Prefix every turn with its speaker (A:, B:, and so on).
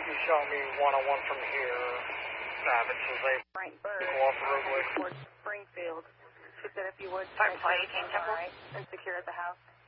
A: You shot me one-on-one from here. Savage was able
B: Frank
A: to
B: Bird,
A: go off the roadway.
B: towards Springfield. She said if you would,
C: Flight 18 Temple.
B: and secure the house.